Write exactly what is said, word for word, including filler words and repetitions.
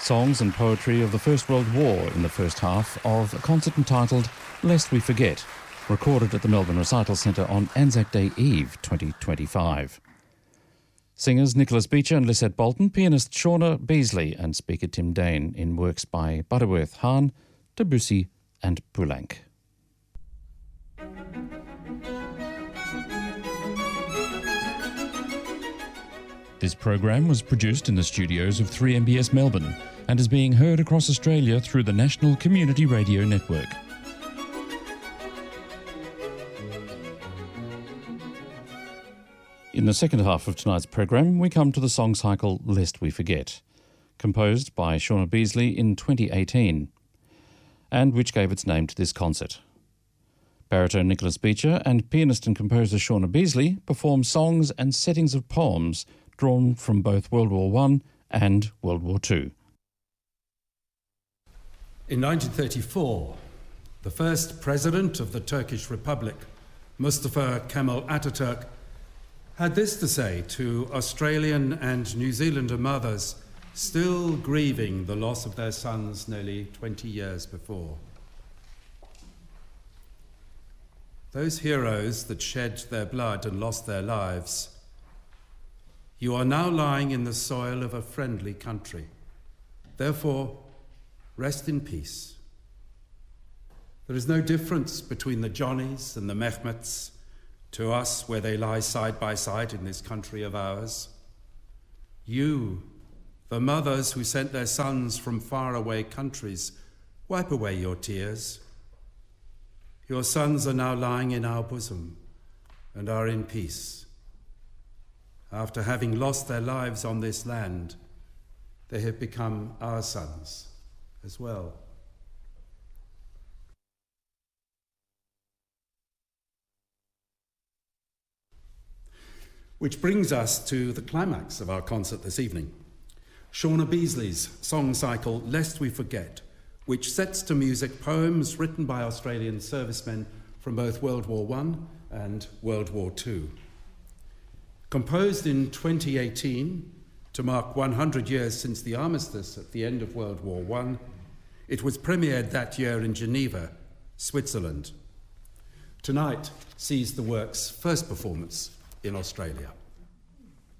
songs and poetry of the First World War in the first half of a concert entitled Lest We Forget, recorded at the Melbourne Recital Centre on Anzac Day Eve twenty twenty-five. Singers Nicholas Beecher and Lisette Bolton, pianist Shauna Beasley and speaker Tim Dane in works by Butterworth Hahn, Debussy and Poulenc. This program was produced in the studios of three M B S Melbourne and is being heard across Australia through the National Community Radio Network. In the second half of tonight's program, we come to the song cycle Lest We Forget, composed by Shauna Beasley in twenty eighteen, and which gave its name to this concert. Baritone Nicholas Beecher and pianist and composer Shauna Beasley perform songs and settings of poems drawn from both World War One and World War Two. In nineteen thirty-four, the first president of the Turkish Republic, Mustafa Kemal Ataturk, had this to say to Australian and New Zealander mothers still grieving the loss of their sons nearly twenty years before. Those heroes that shed their blood and lost their lives, you are now lying in the soil of a friendly country. Therefore, rest in peace. There is no difference between the Johnnies and the Mehmets to us where they lie side by side in this country of ours. You, the mothers who sent their sons from faraway countries, wipe away your tears. Your sons are now lying in our bosom and are in peace. After having lost their lives on this land, they have become our sons as well. Which brings us to the climax of our concert this evening, Shauna Beasley's song cycle Lest We Forget, which sets to music poems written by Australian servicemen from both World War One and World War Two. Composed in twenty eighteen to mark one hundred years since the armistice at the end of World War One, it was premiered that year in Geneva, Switzerland. Tonight sees the work's first performance in Australia.